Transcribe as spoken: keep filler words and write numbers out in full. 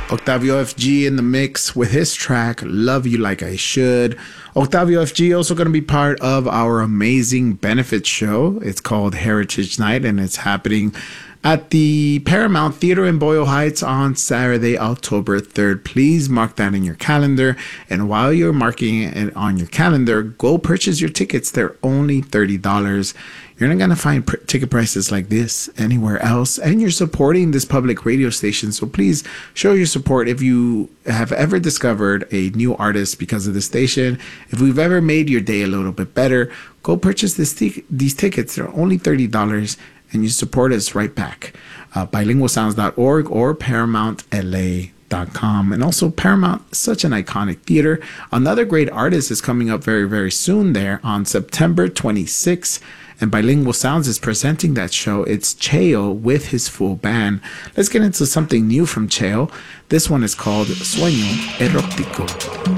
Octavio F G in the mix with his track Love You Like I Should. Octavio F G also going to be part of our amazing benefit show. It's called Heritage Night, and it's happening at the Paramount Theater in Boyle Heights on Saturday, October third. Please mark that in your calendar. And while you're marking it on your calendar, go purchase your tickets. They're only thirty dollars. You're not going to find pr- ticket prices like this anywhere else. And you're supporting this public radio station. So please show your support. If you have ever discovered a new artist because of the station, if we've ever made your day a little bit better, go purchase this t- these tickets. They're only thirty dollars. And you support us right back. Uh, bilingual sounds dot org or paramount l a dot com. And also Paramount, such an iconic theater. Another great artist is coming up very, very soon there on September twenty-sixth. And Bilingual Sounds is presenting that show. It's Cheo with his full band. Let's get into something new from Cheo. This one is called Sueño Erótico.